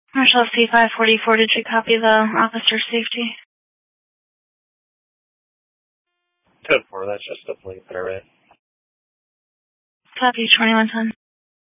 Marshall C544, did you copy the officer's safety? 10-4, that's just a police survey. Copy 2110.